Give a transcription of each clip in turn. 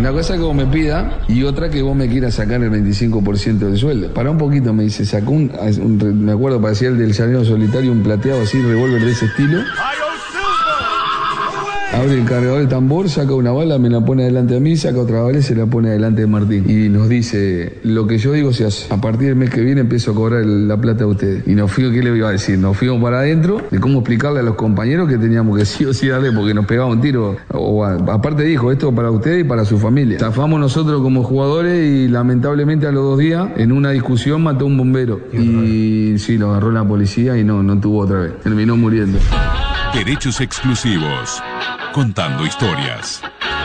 Una cosa que vos me pidas y otra que vos me quieras sacar el 25% del sueldo. Pará un poquito, me dice, sacó me acuerdo, parecía el del Llanero Solitario, un plateado así, revólver de ese estilo. Abre el cargador del tambor, saca una bala, me la pone adelante a mí, saca otra bala y se la pone adelante de Martín. Y nos dice, lo que yo digo se hace. A partir del mes que viene empiezo a cobrar la plata a ustedes. Y nos fuimos, ¿qué le iba a decir? Nos fuimos para adentro de cómo explicarle a los compañeros que teníamos que sí o sí darle porque nos pegaba un tiro. Aparte dijo, esto para ustedes y para su familia. Zafamos nosotros como jugadores y lamentablemente a los 2 días, en una discusión, mató a un bombero. Y sí, lo agarró la policía y no tuvo otra vez. Terminó muriendo. Derechos exclusivos. Contando historias.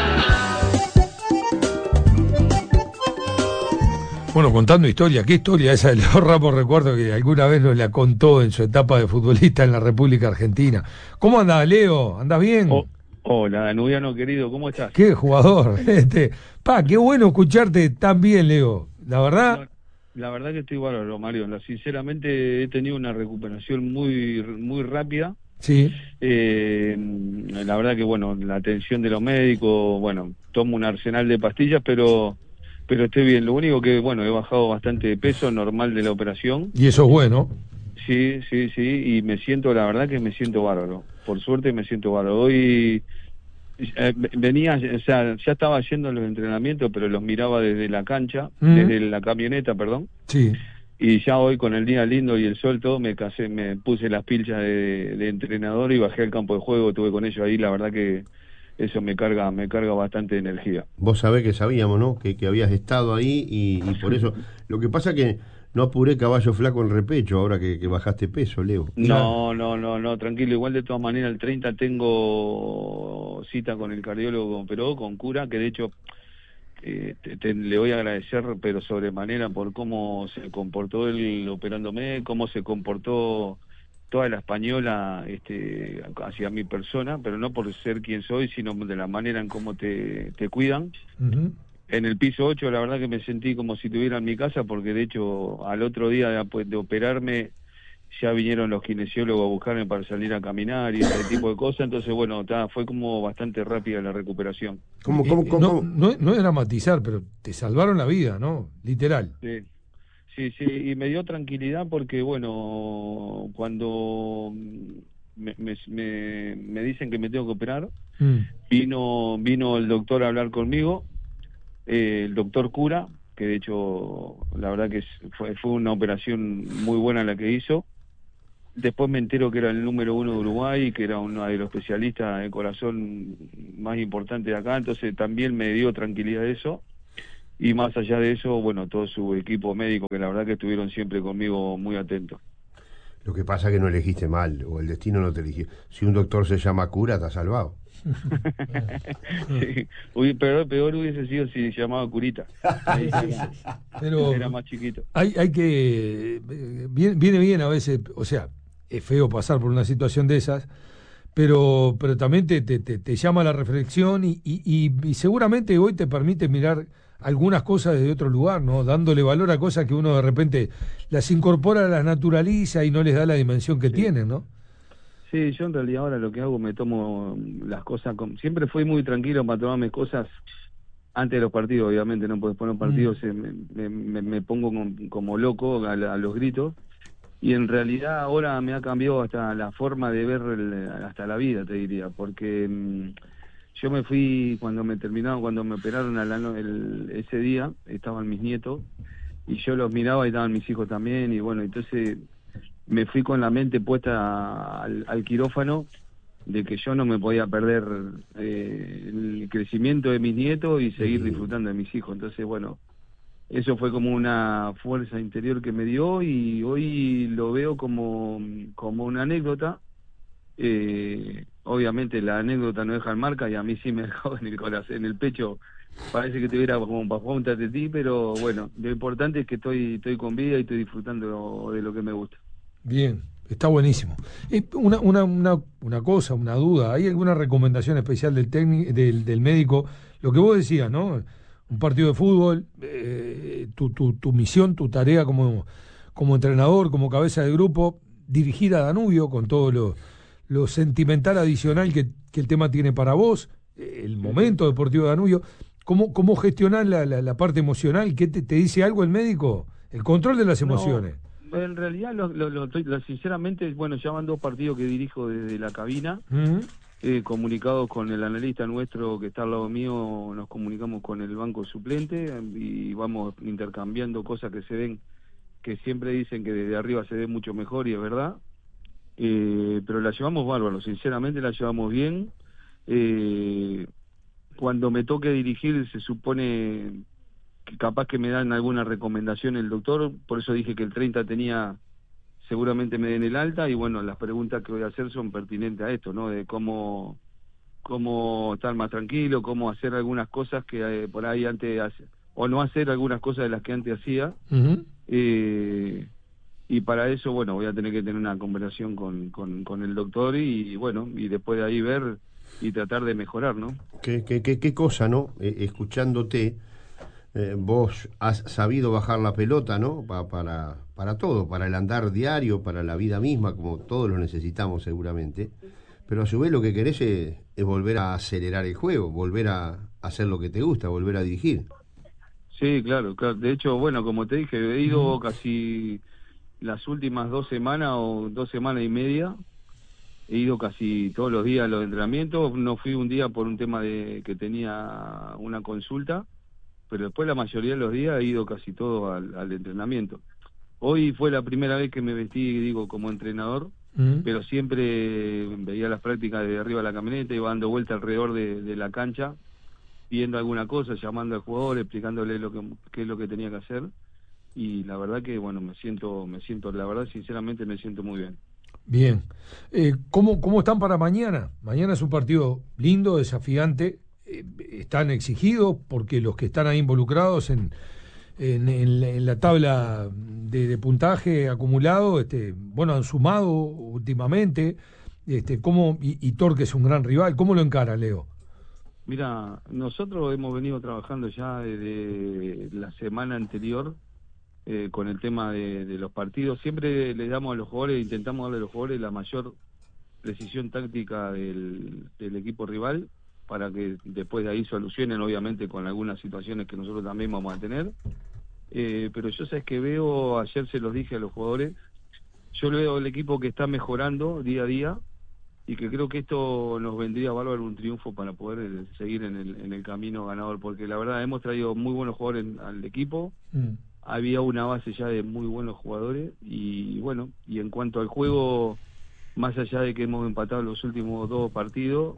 Bueno, contando historia, ¿qué historia esa de Leo Ramos? Recuerdo que alguna vez nos la contó en su etapa de futbolista en la República Argentina. ¿Cómo andás, Leo? ¿Andás bien? Hola, Danubiano querido, ¿cómo estás? Qué jugador. Qué bueno escucharte tan bien, Leo. La verdad... La verdad que estoy bárbaro, Mario. Sinceramente he tenido una recuperación muy, muy rápida. Sí. La verdad que, bueno, la atención de los médicos, bueno, tomo un arsenal de pastillas, pero estoy bien. Lo único que, bueno, he bajado bastante de peso, normal de la operación. Y eso es bueno. Sí, y la verdad que me siento bárbaro. Por suerte me siento bárbaro. Hoy venía, o sea, ya estaba yendo a los entrenamientos, pero los miraba desde la cancha, desde la camioneta, perdón. Sí. Y ya hoy con el día lindo y el sol todo, me puse las pilchas de entrenador y bajé al campo de juego, estuve con ellos ahí, la verdad que eso me carga bastante de energía. Vos sabés que sabíamos, ¿no? Que habías estado ahí y por eso. Lo que pasa que no apuré caballo flaco en repecho ahora que bajaste peso, Leo. No, tranquilo, igual de todas maneras el 30 tengo cita con el cardiólogo, pero con cura, que de hecho... le voy a agradecer, pero sobremanera, por cómo se comportó él operándome, cómo se comportó toda la española hacia mi persona, pero no por ser quien soy, sino de la manera en cómo te cuidan. Uh-huh. En el piso 8 la verdad que me sentí como si estuviera en mi casa, porque de hecho al otro día de operarme ya vinieron los kinesiólogos a buscarme para salir a caminar y ese tipo de cosas, entonces bueno, fue como bastante rápida la recuperación. ¿Cómo? No es dramatizar, pero te salvaron la vida, ¿no? Literal. Sí, y me dio tranquilidad porque bueno, cuando me dicen que me tengo que operar, vino el doctor a hablar conmigo, el doctor Cura, que de hecho la verdad que fue una operación muy buena la que hizo. Después me entero que era el número 1 de Uruguay, que era uno de los especialistas de corazón más importantes de acá, entonces también me dio tranquilidad eso. Y más allá de eso, bueno, todo su equipo médico, que la verdad que estuvieron siempre conmigo muy atentos. Lo que pasa es que no elegiste mal, o el destino no te eligió. Si un doctor se llama Cura, está salvado. Sí. Peor hubiese sido si se llamaba Curita. Pero era más chiquito. Hay que... Viene bien a veces, o sea, es feo pasar por una situación de esas, pero también te llama a la reflexión y seguramente hoy te permite mirar algunas cosas desde otro lugar, ¿no? Dándole valor a cosas que uno de repente las incorpora, las naturaliza y no les da la dimensión que tienen, ¿no? Sí, yo en realidad ahora lo que hago, me tomo las cosas... Siempre fui muy tranquilo para tomarme cosas antes de los partidos, obviamente, ¿no? Porque después de los partidos me pongo como loco a los gritos. Y en realidad ahora me ha cambiado hasta la forma de ver hasta la vida, te diría, porque yo me fui cuando me operaron ese día, estaban mis nietos, y yo los miraba y estaban mis hijos también, y bueno, entonces me fui con la mente puesta al quirófano, de que yo no me podía perder el crecimiento de mis nietos y seguir disfrutando de mis hijos. Entonces, bueno, eso fue como una fuerza interior que me dio y hoy lo veo como una anécdota. Obviamente la anécdota no deja marca y a mí sí me dejó en el corazón, en el pecho. Parece que tuviera como para jugar un tatetí, pero bueno, lo importante es que estoy con vida y estoy disfrutando de lo que me gusta. Bien, está buenísimo. Una cosa, una duda, ¿hay alguna recomendación especial del médico? Lo que vos decías, ¿no? Un partido de fútbol, tu misión, tu tarea como entrenador, como cabeza de grupo, dirigir a Danubio con todo lo sentimental adicional que el tema tiene para vos, el momento deportivo de Danubio. ¿Cómo gestionar la parte emocional? ¿Qué te dice algo el médico? El control de las emociones. No, en realidad, sinceramente, bueno, ya van 2 partidos que dirijo desde la cabina. Comunicados con el analista nuestro que está al lado mío, nos comunicamos con el banco suplente y vamos intercambiando cosas que se ven, que siempre dicen que desde arriba se ve mucho mejor y es verdad. Pero la llevamos bárbaro, sinceramente la llevamos bien. Cuando me toque dirigir se supone que capaz que me dan alguna recomendación el doctor, por eso dije que el 30 seguramente me den el alta, y bueno, las preguntas que voy a hacer son pertinentes a esto, ¿no? De cómo estar más tranquilo, cómo hacer algunas cosas que por ahí antes o no hacer algunas cosas de las que antes hacía. Y para eso, bueno, voy a tener que tener una conversación con el doctor y bueno, y después de ahí ver y tratar de mejorar, ¿no? ¿Qué cosa, no? Escuchándote, vos has sabido bajar la pelota, ¿no? Para todo, para el andar diario, para la vida misma, como todos lo necesitamos seguramente. Pero a su vez lo que querés es volver a acelerar el juego, volver a hacer lo que te gusta, volver a dirigir. Sí, claro. De hecho, bueno, como te dije, he ido casi las últimas 2 semanas o 2 semanas y media. He ido casi todos los días a los entrenamientos. No fui un día por un tema de que tenía una consulta, pero después la mayoría de los días he ido casi todo al entrenamiento. Hoy fue la primera vez que me vestí, digo, como entrenador, pero siempre veía las prácticas desde arriba de la camioneta, iba dando vuelta alrededor de la cancha, viendo alguna cosa, llamando al jugador, explicándole qué es lo que tenía que hacer, y la verdad que, bueno, me siento, la verdad, sinceramente me siento muy bien. Bien. ¿Cómo están para mañana? Mañana es un partido lindo, desafiante. Están exigidos porque los que están ahí involucrados en la tabla de puntaje acumulado, bueno, han sumado últimamente. Y Torque es un gran rival. ¿Cómo lo encara, Leo? Mira, nosotros hemos venido trabajando ya desde la semana anterior con el tema de los partidos. Siempre le damos a los jugadores, intentamos darle a los jugadores la mayor precisión táctica del equipo rival, para que después de ahí solucionen, obviamente, con algunas situaciones que nosotros también vamos a tener. Pero yo sabes que veo, ayer se los dije a los jugadores, yo veo el equipo que está mejorando día a día, y que creo que esto nos vendría a valer un triunfo para poder seguir en el camino ganador, porque la verdad hemos traído muy buenos jugadores al equipo. Había una base ya de muy buenos jugadores, y bueno, y en cuanto al juego, más allá de que hemos empatado los últimos 2 partidos,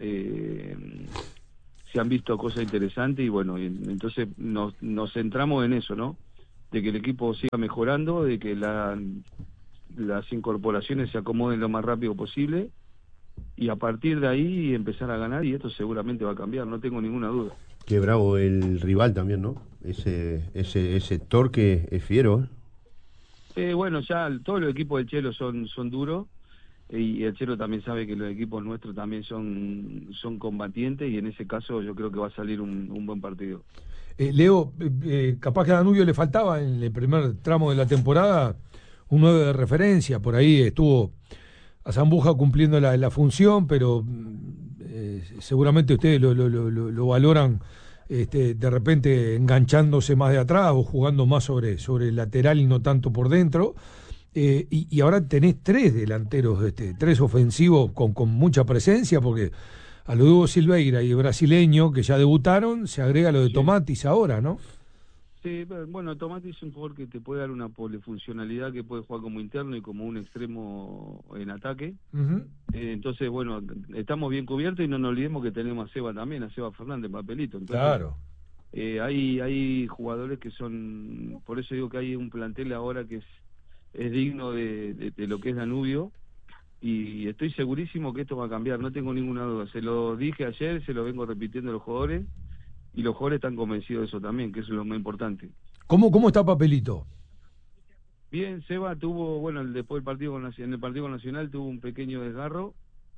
se han visto cosas interesantes, y bueno, entonces nos centramos en eso, ¿no? De que el equipo siga mejorando, de que las incorporaciones se acomoden lo más rápido posible, y a partir de ahí empezar a ganar, y esto seguramente va a cambiar, no tengo ninguna duda. Qué bravo el rival también, ¿no? Ese Torque es fiero, ¿eh? Bueno, ya todos los equipos del Chelo son duros, y el Chelo también sabe que los equipos nuestros también son combatientes, y en ese caso yo creo que va a salir un buen partido. Leo, capaz que a Danubio le faltaba en el primer tramo de la temporada un 9 de referencia, por ahí estuvo a Zambuja cumpliendo la función, pero seguramente ustedes lo valoran de repente enganchándose más de atrás o jugando más sobre el lateral y no tanto por dentro. Y ahora tenés 3 delanteros, 3 ofensivos con mucha presencia, porque a lo de Hugo Silveira y brasileño que ya debutaron, se agrega lo de Tomatis ahora, ¿no? Sí, bueno, Tomatis es un jugador que te puede dar una polifuncionalidad, que puede jugar como interno y como un extremo en ataque. Entonces, bueno, estamos bien cubiertos, y no nos olvidemos que tenemos a Seba también, a Seba Fernández, papelito. Entonces, claro. Hay jugadores que son, por eso digo que hay un plantel ahora que es digno de lo que es Danubio, y estoy segurísimo que esto va a cambiar, no tengo ninguna duda. Se lo dije ayer, se lo vengo repitiendo a los jugadores, y los jugadores están convencidos de eso también, que eso es lo más importante. ¿Cómo está Papelito? Bien, Seba tuvo, bueno, después del partido en el partido Nacional tuvo un pequeño desgarro,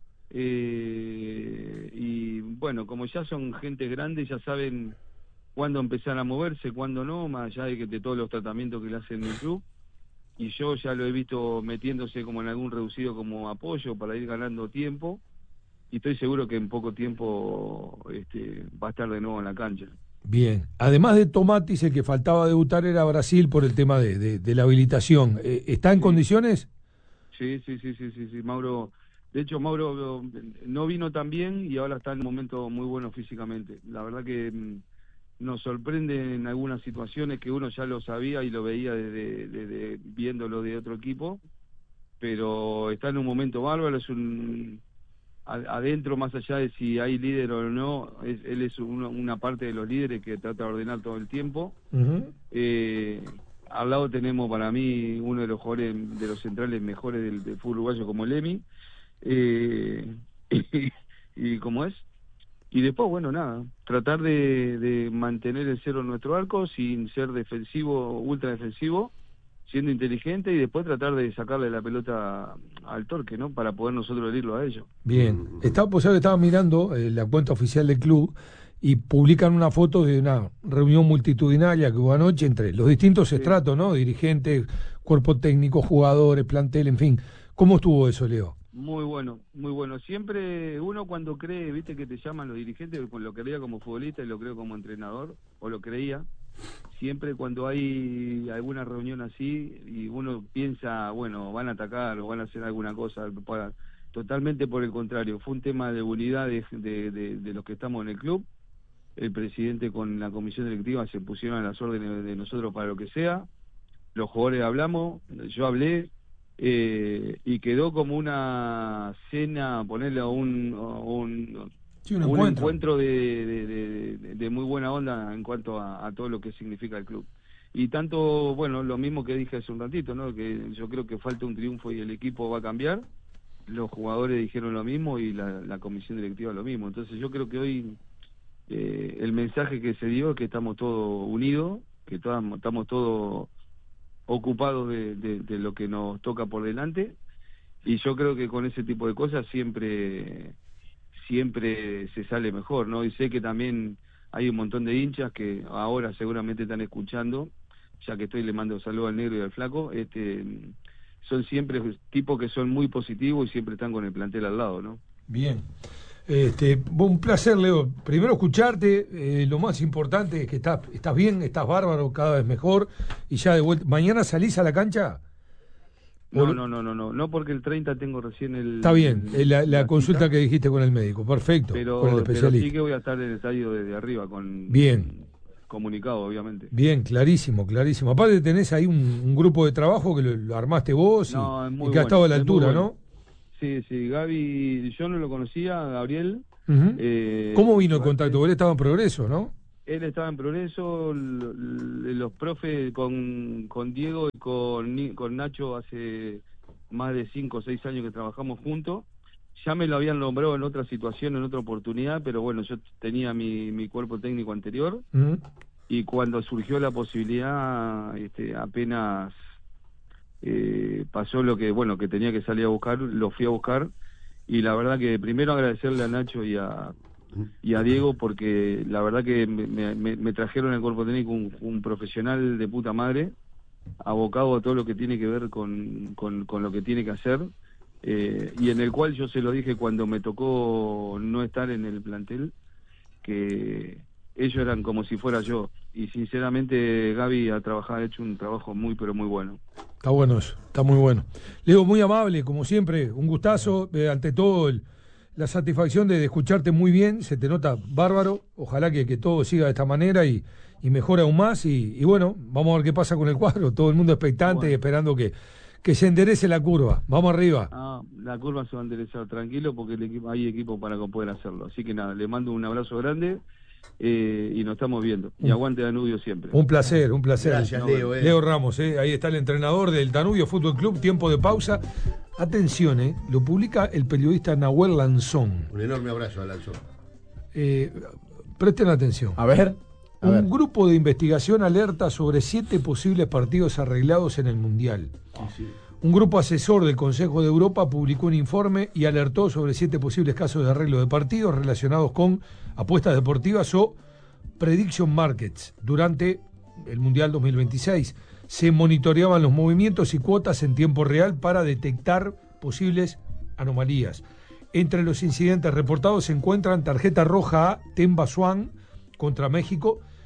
y bueno, como ya son gente grande, ya saben cuándo empezar a moverse, cuándo no, más allá de todos los tratamientos que le hacen en el club, y yo ya lo he visto metiéndose como en algún reducido como apoyo para ir ganando tiempo, y estoy seguro que en poco tiempo va a estar de nuevo en la cancha. Bien. Además de Tomatis, el que faltaba debutar era Brasil por el tema de la habilitación. ¿Está en condiciones? Sí, Mauro. De hecho, Mauro no vino tan bien y ahora está en un momento muy bueno físicamente. La verdad que nos sorprende en algunas situaciones que uno ya lo sabía y lo veía desde viéndolo de otro equipo, pero está en un momento bárbaro. Es adentro, más allá de si hay líder o no, él es una parte de los líderes que trata de ordenar todo el tiempo. Uh-huh. Al lado tenemos para mí uno de los jugadores, de los centrales mejores del fútbol uruguayo, como Lemi, y como es. Y después, bueno, nada, tratar de mantener el cero en nuestro arco sin ser defensivo, ultra defensivo, siendo inteligente, y después tratar de sacarle la pelota al Torque, ¿no? Para poder nosotros herirlo a ellos. Bien. Estaba mirando la cuenta oficial del club y publican una foto de una reunión multitudinaria que hubo anoche entre los distintos estratos, ¿no? Dirigentes, cuerpo técnico, jugadores, plantel, en fin. ¿Cómo estuvo eso, Leo? Muy bueno, muy bueno. Siempre uno cuando cree, viste que te llaman los dirigentes, lo creía como futbolista y lo creo como entrenador, o lo creía. Siempre cuando hay alguna reunión así y uno piensa, bueno, van a atacar o van a hacer alguna cosa, totalmente por el contrario. Fue un tema de unidad de los que estamos en el club. El presidente con la comisión directiva se pusieron a las órdenes de nosotros para lo que sea. Los jugadores hablamos, yo hablé, y quedó como una cena, ponerle un encuentro de muy buena onda en cuanto a todo lo que significa el club. Y tanto, bueno, lo mismo que dije hace un ratito, ¿no? Que yo creo que falta un triunfo y el equipo va a cambiar. Los jugadores dijeron lo mismo y la comisión directiva lo mismo. Entonces yo creo que hoy el mensaje que se dio es que estamos todos unidos, que estamos todos ocupados de lo que nos toca por delante, y yo creo que con ese tipo de cosas siempre se sale mejor, ¿no? Y sé que también hay un montón de hinchas que ahora seguramente están escuchando, ya que le mando saludos al negro y al flaco, son siempre tipos que son muy positivos y siempre están con el plantel al lado, ¿no? Bien. Un placer, Leo. Primero escucharte, lo más importante es que estás bien, estás bárbaro, cada vez mejor, y ya de vuelta. ¿Mañana salís a la cancha? No, porque el 30 tengo recién el... Está bien, la consulta que dijiste con el médico, perfecto, con el especialista. Pero sí que voy a estar en el estadio desde arriba, bien, comunicado, obviamente. Bien, clarísimo. Aparte tenés ahí un grupo de trabajo que lo armaste vos y que ha estado a la altura, ¿no? Sí, Gaby, yo no lo conocía, Gabriel. Uh-huh. ¿Cómo vino el contacto? Él estaba en Progreso, ¿no? Él estaba en Progreso, los profes con Diego y con Nacho hace más de 5 o 6 años que trabajamos juntos. Ya me lo habían nombrado en otra situación, en otra oportunidad, pero bueno, yo tenía mi cuerpo técnico anterior. Uh-huh. Y cuando surgió la posibilidad, apenas pasó lo que tenía que salir a buscar, lo fui a buscar, y la verdad que primero agradecerle a Nacho y a Diego, porque la verdad que me trajeron el cuerpo técnico un profesional de puta madre, abocado a todo lo que tiene que ver con lo que tiene que hacer, y en el cual yo se lo dije cuando me tocó no estar en el plantel, que ellos eran como si fuera yo, y sinceramente Gaby ha hecho un trabajo muy pero muy bueno. Está bueno eso, está muy bueno. Leo, muy amable, como siempre, un gustazo, ante todo la satisfacción de escucharte muy bien, se te nota bárbaro, ojalá que todo siga de esta manera y mejore aún más, y bueno, vamos a ver qué pasa con el cuadro, todo el mundo expectante y esperando que se enderece la curva, vamos arriba. La curva se va a enderezar, tranquilo, porque hay equipo para poder hacerlo, así que nada, le mando un abrazo grande, y nos estamos viendo, y aguante Danubio siempre. Un placer. Gracias, Leo. Leo Ramos, ahí está el entrenador del Danubio Fútbol Club, tiempo de pausa. Atención, lo publica el periodista Nahuel Lanzón. Un enorme abrazo a Lanzón. Presten atención. A ver. Un grupo de investigación alerta sobre 7 posibles partidos arreglados en el Mundial. Sí. Un grupo asesor del Consejo de Europa publicó un informe y alertó sobre 7 posibles casos de arreglo de partidos relacionados con apuestas deportivas o prediction markets durante el Mundial 2026. Se monitoreaban los movimientos y cuotas en tiempo real para detectar posibles anomalías. Entre los incidentes reportados se encuentran tarjeta roja a Temba Swan contra México,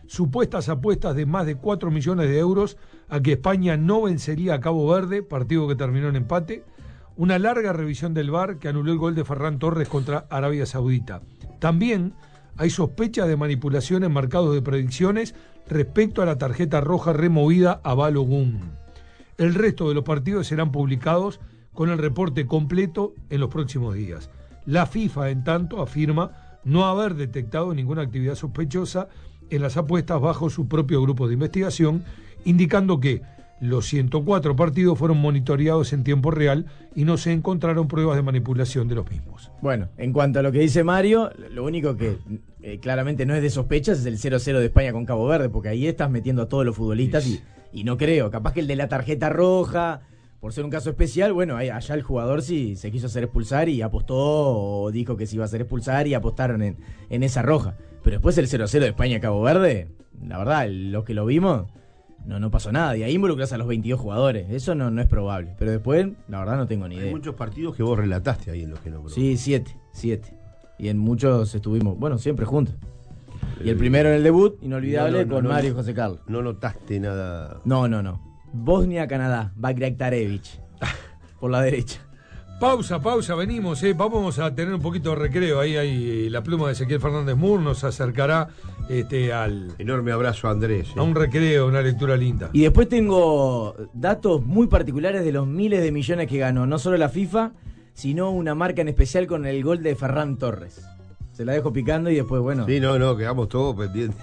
supuestas apuestas de más de 4 millones de euros a que España no vencería a Cabo Verde, partido que terminó en empate, una larga revisión del VAR que anuló el gol de Ferran Torres contra Arabia Saudita. También hay sospechas de manipulación en marcados de predicciones respecto a la tarjeta roja removida a Balogun. El resto de los partidos serán publicados con el reporte completo en los próximos días. La FIFA, en tanto, afirma no haber detectado ninguna actividad sospechosa en las apuestas bajo su propio grupo de investigación, indicando que los 104 partidos fueron monitoreados en tiempo real y no se encontraron pruebas de manipulación de los mismos. Bueno, en cuanto a lo que dice Mario, lo único que claramente no es de sospechas es el 0-0 de España con Cabo Verde, porque ahí estás metiendo a todos los futbolistas y no creo. Capaz que el de la tarjeta roja, por ser un caso especial, bueno, allá el jugador sí se quiso hacer expulsar y apostó o dijo que se iba a hacer expulsar y apostaron en esa roja. Pero después el 0-0 de España-Cabo Verde, la verdad, los que lo vimos, no pasó nada. Y ahí involucras a los 22 jugadores. Eso no es probable. Pero después, la verdad, no tengo ni idea. Hay muchos partidos que vos relataste ahí en los que no probó. Sí, 7. Y en muchos estuvimos, bueno, siempre juntos. Y el primero en el debut, inolvidable, con Mario y José Carlos. ¿No notaste nada? No. Bosnia-Canadá, Bakraktarevic, por la derecha. Pausa, venimos, vamos a tener un poquito de recreo. Ahí hay la pluma de Ezequiel Fernández Mur, nos acercará al... Enorme abrazo a Andrés. A un recreo, una lectura linda. Y después tengo datos muy particulares de los miles de millones que ganó, no solo la FIFA, sino una marca en especial con el gol de Ferran Torres. Se la dejo picando y después, bueno... Sí, quedamos todos pendientes.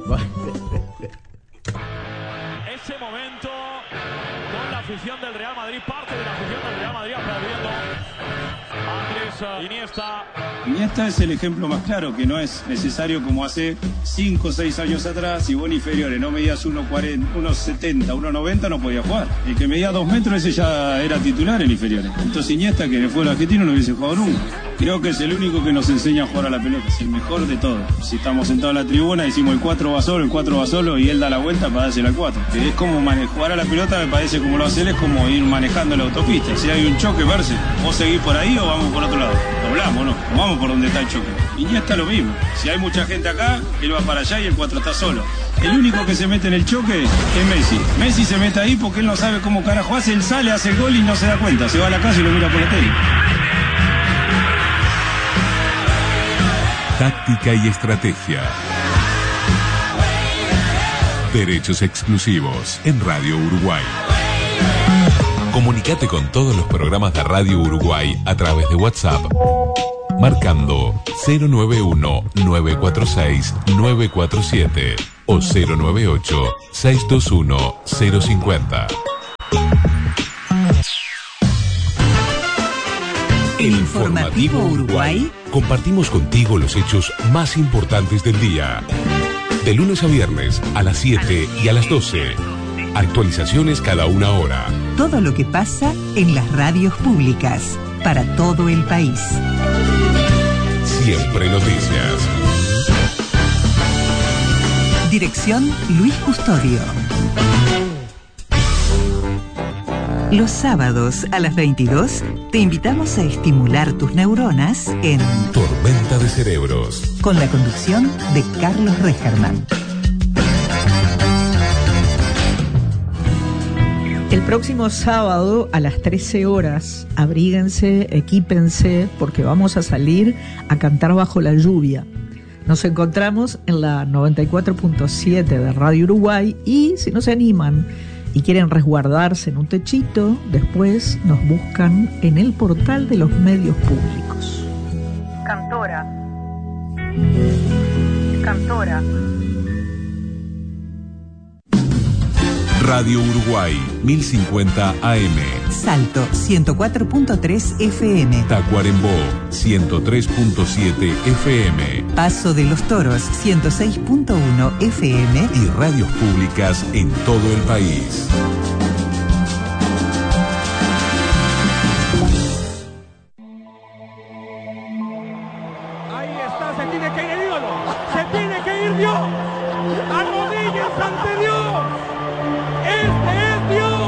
Ese momento con la afición del Real Madrid, parte de la afición del Real Madrid aplaudiendo a Andrés Iniesta es el ejemplo más claro, que no es necesario como hace 5 o 6 años atrás, si vos ni inferiores no medías 1.40, 1.70, 1.90 no podía jugar. El que medía 2 metros ese ya era titular en inferiores. Entonces Iniesta, que en el fútbol argentino no hubiese jugado nunca. Creo que es el único que nos enseña a jugar a la pelota, es el mejor de todos. Si estamos sentados en la tribuna, decimos el 4 va solo y él da la vuelta para dársela al 4. Es como jugar a la pelota, me parece, como lo hace él, es como ir manejando la autopista. Si hay un choque, verse, vos seguís por ahí o vamos por otro lado. Doblamos, no vamos por donde está el choque. Iniesta lo mismo. Si hay mucha gente acá, él va para allá y el 4 está solo. El único que se mete en el choque es Messi. Messi se mete ahí porque él no sabe cómo carajo hace, él sale, hace el gol y no se da cuenta. Se va a la casa y lo mira por la tele. Táctica y estrategia. Derechos exclusivos en Radio Uruguay. Comunicate con todos los programas de Radio Uruguay a través de WhatsApp, marcando 091-946-947 o 098-621-050. El Informativo Uruguay. Compartimos contigo los hechos más importantes del día. De lunes a viernes a las 7 y a las 12. Actualizaciones cada una hora. Todo lo que pasa en las radios públicas para todo el país. Siempre noticias. Dirección Luis Custodio. Los sábados a las 22 te invitamos a estimular tus neuronas en Tormenta de Cerebros, con la conducción de Carlos Recherman. El próximo sábado a las 13 horas, abríguense, equípense, porque vamos a salir a cantar bajo la lluvia. Nos encontramos en la 94.7 de Radio Uruguay y si no se animan y quieren resguardarse en un techito, después nos buscan en el portal de los medios públicos. Cantora. Radio Uruguay, 1050 AM. Salto, 104.3 FM. Tacuarembó, 103.7 FM. Paso de los Toros, 106.1 FM. Y radios públicas en todo el país. Ahí está, se tiene que ir el ídolo. Se tiene que ir Dios. Arrodíllense ante Dios. Este es Dios.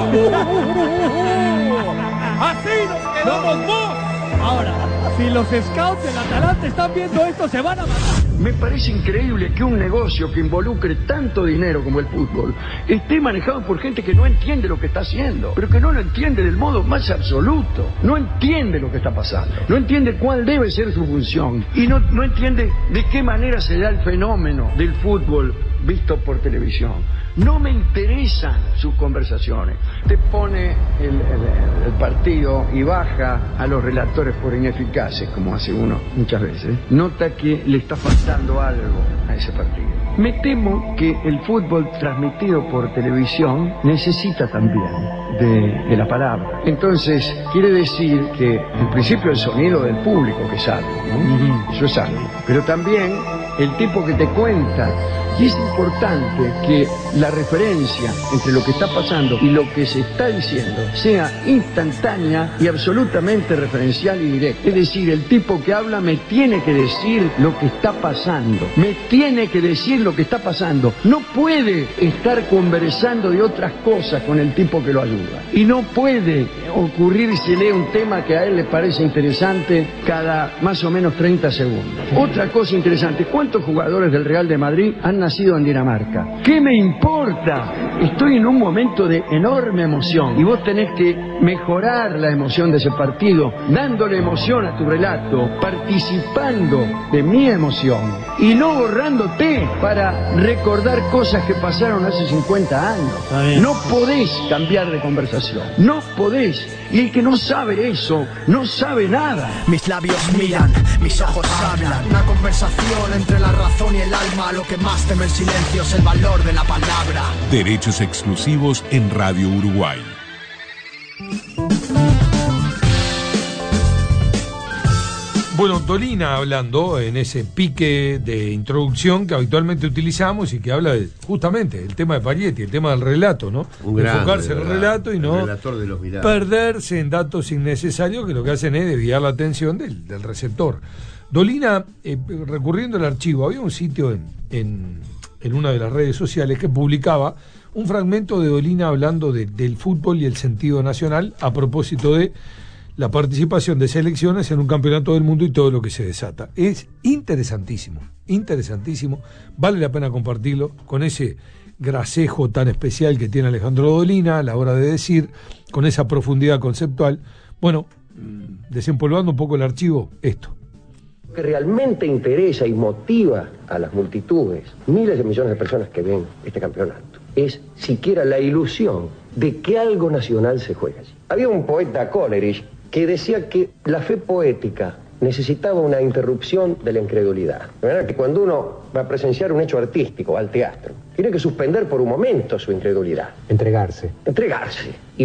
Así nos quedamos vos. Ahora, si los scouts del Atalanta están viendo esto, se van a matar. Me parece increíble que un negocio que involucre tanto dinero como el fútbol esté manejado por gente que no entiende lo que está haciendo, pero que no lo entiende del modo más absoluto. No entiende lo que está pasando, no entiende cuál debe ser su función y no entiende de qué manera se da el fenómeno del fútbol visto por televisión. No me interesan sus conversaciones. Te pone el partido y baja a los relatores por ineficaces, como hace uno muchas veces. Nota que le está faltando algo a ese partido. Me temo que el fútbol transmitido por televisión necesita también de la palabra. Entonces, quiere decir que en principio el sonido del público que es algo, ¿no? Eso es algo. Pero también el tipo que te cuenta. Y es importante que la referencia entre lo que está pasando y lo que se está diciendo sea instantánea y absolutamente referencial y directa. Es decir, el tipo que habla me tiene que decir lo que está pasando. Me tiene que decir lo que está pasando. No puede estar conversando de otras cosas con el tipo que lo ayuda. Y no puede ocurrírsele un tema que a él le parece interesante cada más o menos 30 segundos. Otra cosa interesante, ¿cuántos jugadores del Real de Madrid han nacido en Dinamarca? ¿Qué me importa? Estoy en un momento de enorme emoción y vos tenés que mejorar la emoción de ese partido, dándole emoción a tu relato, participando de mi emoción y no borrándote para recordar cosas que pasaron hace 50 años. No podés cambiar de conversación, no podés. Y el que no sabe eso, no sabe nada. Mis labios miran, mis ojos hablan. Una conversación entre la razón y el alma. Lo que más teme el silencio es el valor de la palabra. Derechos exclusivos en Radio Uruguay. Bueno, Dolina hablando en ese pique de introducción que habitualmente utilizamos y que habla justamente del tema de Parietti, el tema del relato, ¿no? Enfocarse en el relato y no perderse en datos innecesarios que lo que hacen es desviar la atención del receptor. Dolina, recurriendo al archivo, había un sitio en una de las redes sociales que publicaba un fragmento de Dolina hablando del fútbol y el sentido nacional a propósito de la participación de selecciones en un campeonato del mundo y todo lo que se desata. Es interesantísimo, interesantísimo. Vale la pena compartirlo con ese gracejo tan especial que tiene Alejandro Dolina a la hora de decir, con esa profundidad conceptual. Bueno, desempolvando un poco el archivo, esto. Lo que realmente interesa y motiva a las multitudes, miles de millones de personas que ven este campeonato, es siquiera la ilusión de que algo nacional se juega allí. Había un poeta, Coleridge, que decía que la fe poética necesitaba una interrupción de la incredulidad. De manera que cuando uno va a presenciar un hecho artístico, al teatro, tiene que suspender por un momento su incredulidad. Entregarse. Y